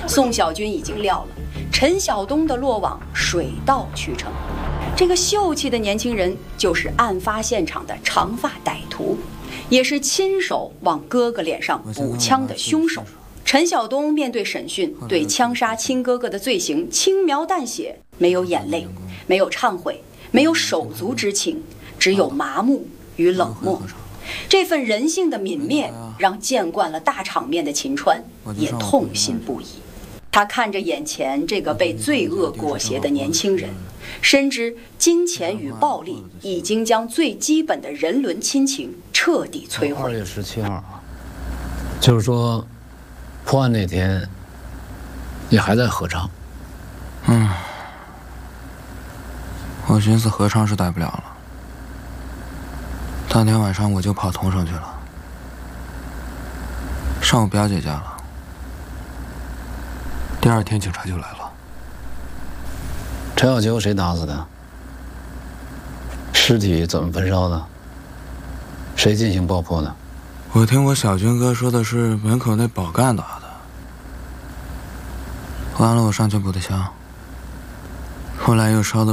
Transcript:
宋小军已经料了，陈晓东的落网水到渠成。这个秀气的年轻人就是案发现场的长发歹徒，也是亲手往哥哥脸上补枪的凶手。陈晓东面对审讯，对枪杀亲哥哥的罪行轻描淡写，没有眼泪，没有忏悔，没有手足之情，只有麻木与冷漠。这份人性的泯灭，让见惯了大场面的秦川也痛心不已。他看着眼前这个被罪恶裹挟的年轻人，深知金钱与暴力已经将最基本的人伦亲情彻底摧毁。 2月17号，就是说，破案那天，你还在合昌。 我寻思合昌是待不了了，当天晚上我就跑通上去了，上我表姐家了。第2天警察就来了。 陈小球谁打死的？尸体怎么焚烧的？谁进行爆破的？ 我听我小军哥说的是门口那保干打的。完了，我上去补的枪，后来又烧的。